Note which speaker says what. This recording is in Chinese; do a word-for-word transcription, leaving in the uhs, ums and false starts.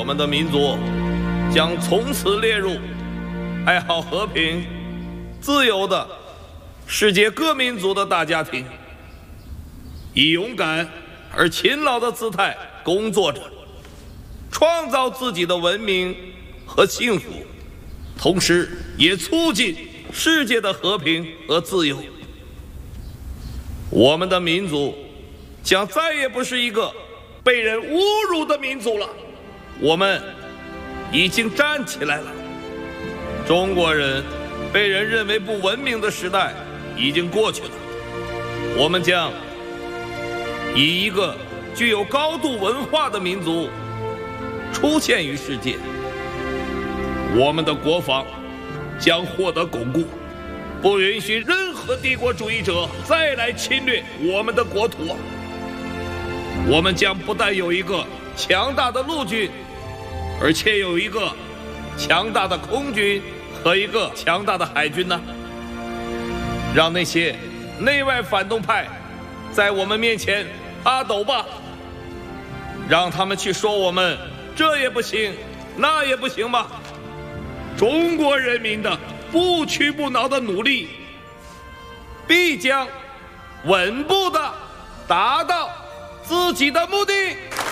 Speaker 1: 们的民族将从此列入爱好和平、自由的世界各民族的大家庭，以勇敢而勤劳的姿态工作着，创造自己的文明和幸福，同时也促进世界的和平和自由。我们的民族将再也不是一个被人侮辱的民族了，我们已经站起来了。中国人被人认为不文明的时代已经过去了，我们将以一个具有高度文化的民族出现于世界。我们的国防将获得巩固，不允许任何帝国主义者再来侵略我们的国土。我们将不但有一个强大的陆军，而且有一个强大的空军和一个强大的海军呢。让那些内外反动派在我们面前发抖吧，让他们去说我们这也不行那也不行吧。中国人民的不屈不挠的努力必将稳步地达到自己的目的。